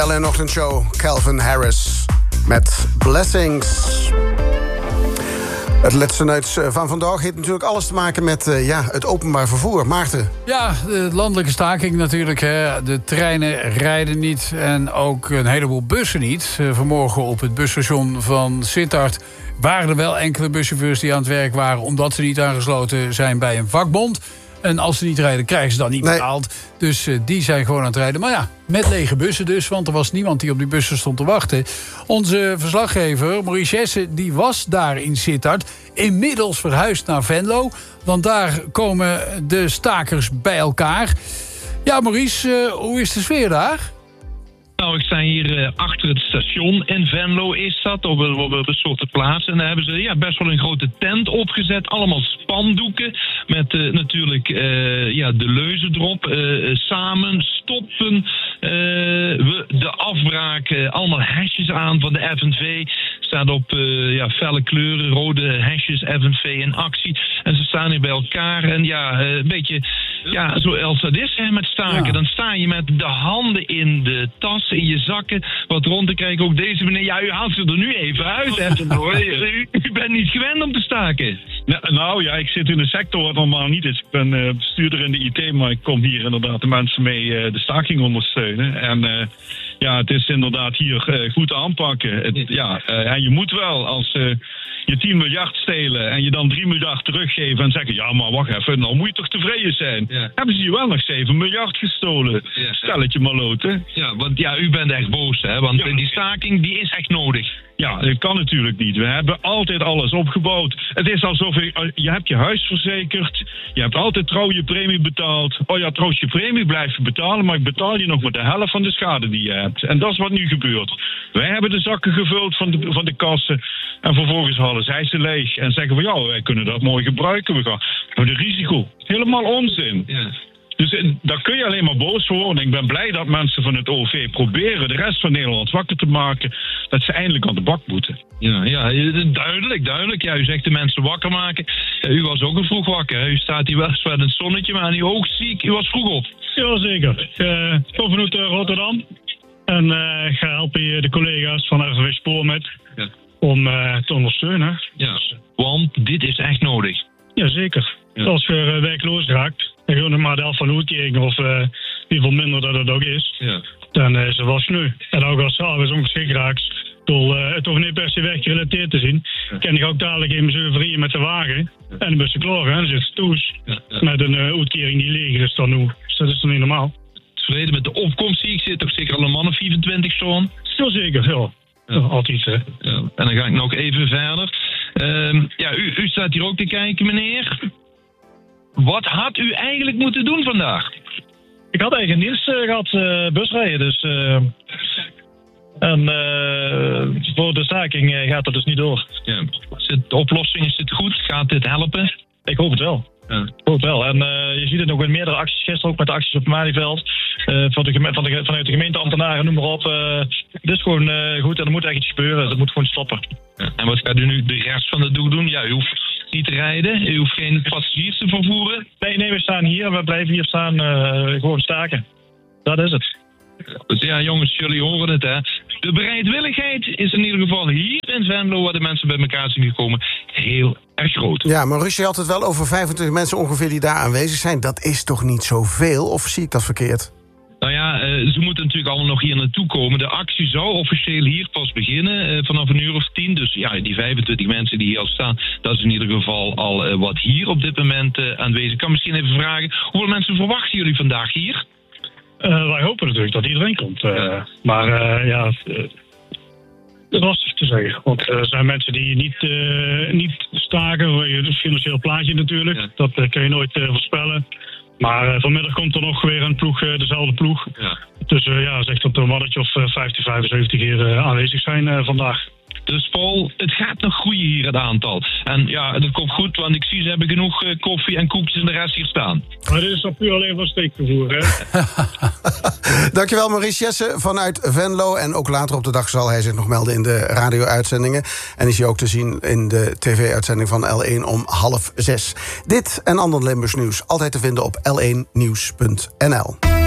LN Ochtendshow, Calvin Harris met Blessings. Het laatste nieuws van vandaag heeft natuurlijk alles te maken met het openbaar vervoer. Maarten? Ja, de landelijke staking natuurlijk. Hè. De treinen rijden niet en ook een heleboel bussen niet. Vanmorgen op het busstation van Sittard waren er wel enkele buschauffeurs die aan het werk waren, omdat ze niet aangesloten zijn bij een vakbond. En als ze niet rijden, krijgen ze dan niet betaald. Dus die zijn gewoon aan het rijden. Maar ja, met lege bussen dus, want er was niemand die op die bussen stond te wachten. Onze verslaggever, Maurice Jessen, die was daar in Sittard. Inmiddels verhuisd naar Venlo, want daar komen de stakers bij elkaar. Ja, Maurice, hoe is de sfeer daar? Nou, ik sta hier achter het station in Venlo is dat, op een soort plaats. En daar hebben ze best wel een grote tent opgezet. Allemaal spandoeken met natuurlijk de leuzen erop. Samen stoppen de afbraak. Allemaal hesjes aan van de FNV. Staat op felle kleuren, rode hesjes, FNV in actie. En ze staan hier bij elkaar. En een beetje zoals dat is met staken. Ja. Dan sta je met de handen in de tas, in je zakken, wat rond te krijgen. Ook deze meneer, u haalt ze er nu even uit. U bent niet gewend om te staken. Nou ja, ik zit in een sector wat normaal niet is. Ik ben bestuurder in de IT, maar ik kom hier inderdaad de mensen mee de staking ondersteunen. En het is inderdaad hier goed aanpakken. En je moet wel als je 10 miljard stelen en je dan 3 miljard teruggeven en zeggen, ja maar wacht even, nou moet je toch tevreden zijn. Ja. Hebben ze hier wel nog 7 miljard gestolen. Ja. Stel het je maar loten. Ja, want u bent echt boos, hè? Want die staking die is echt nodig. Ja, dat kan natuurlijk niet. We hebben altijd alles opgebouwd. Het is alsof je hebt je huis verzekerd. Je hebt altijd trouw je premie betaald. Oh ja, trouwens, je premie blijf je betalen, maar ik betaal je nog maar de helft van de schade die je hebt. En dat is wat nu gebeurt. Wij hebben de zakken gevuld van de kassen. En vervolgens halen zij ze leeg. En zeggen van wij kunnen dat mooi gebruiken. We gaan voor de risico. Helemaal onzin. Ja. Dus daar kun je alleen maar boos voor worden. Ik ben blij dat mensen van het OV proberen de rest van Nederland wakker te maken. Dat ze eindelijk aan de bak moeten. Ja, duidelijk. Ja, u zegt de mensen wakker maken. U was ook vroeg wakker. U staat hier wel eens met een zonnetje, maar aan uw oog zie ik, u was vroeg op. Jazeker. Ik kom vanuit Rotterdam. En ga helpen hier de collega's van RVW Spoor met om te ondersteunen. Ja, want dit is echt nodig. Jazeker. Ja. Als je werkloos raakt, en gewoon nog maar de helft van de uitkering of in ieder geval minder dat het ook is, dan is het wel sneu. En ook als je arbeidsongeschikt raakt, het toch niet per se werkgerelateerd te zien, ken ik ook dadelijk in mijn vrienden met de wagen en dan ben je klaar, hè? Dan zit je toes met een uitkering die leeg is dan nu. Dus dat is dan niet normaal. Tevreden met de opkomst zie ik, zit toch zeker al een man of 24 zo'n? Zeker, ja. Altijd, hè. Ja. En dan ga ik nog even verder. U staat hier ook te kijken, meneer. Wat had u eigenlijk moeten doen vandaag? Ik had eigenlijk een dienst gehad, busrijden, dus... voor de staking gaat het dus niet door. Ja. De oplossing, is het goed? Gaat dit helpen? Ik hoop het wel. Ja. Ik hoop het wel. En je ziet het ook met meerdere acties, gisteren ook met de acties op het Malieveld. Vanuit de gemeenteambtenaren, noem maar op. Dit is gewoon goed en er moet echt iets gebeuren. Dat moet gewoon stoppen. Ja. En wat gaat u nu de rest van de dag doen? Ja, u hoeft niet te rijden. U hoeft geen passagiers te vervoeren. Nee, we staan hier. We blijven hier staan. Gewoon staken. Dat is het. Ja, jongens, jullie horen het, hè. De bereidwilligheid is in ieder geval hier in Venlo, waar de mensen bij elkaar zijn gekomen, heel erg groot. Ja, maar Rusje had het wel over 25 mensen ongeveer die daar aanwezig zijn. Dat is toch niet zoveel? Of zie ik dat verkeerd? Nou ja, ze moeten natuurlijk allemaal nog hier naartoe komen. De actie zou officieel hier pas beginnen, vanaf 10:00. Dus ja, die 25 mensen die hier al staan, dat is in ieder geval al wat hier op dit moment aanwezig. Ik kan misschien even vragen, hoeveel mensen verwachten jullie vandaag hier? Wij hopen natuurlijk dat iedereen komt. Maar dat is lastig te zeggen. Want er zijn mensen die niet staken. Het financieel plaatje natuurlijk. Ja. Dat kun je nooit voorspellen. Maar vanmiddag komt er nog weer een ploeg, dezelfde ploeg. Ja. Dus zegt dat er een mannetje of 50, 75 hier aanwezig zijn vandaag. Dus Paul, het gaat nog groeien hier, het aantal. En ja, dat komt goed, want ik zie ze hebben genoeg koffie en koekjes en de rest hier staan. Maar dit is toch puur alleen van steekvervoer, hè? Dankjewel, Maurice Jessen vanuit Venlo. En ook later op de dag zal hij zich nog melden in de radio-uitzendingen. En is hij ook te zien in de tv-uitzending van L1 om 5:30. Dit en ander Limburgs nieuws altijd te vinden op l1nieuws.nl.